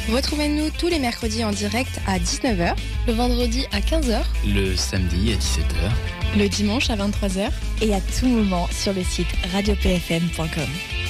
Retrouvez-nous tous les mercredis en direct à 19h, le vendredi à 15h, le samedi à 17h, le dimanche à 23h et à tout moment sur le site radiopfm.com.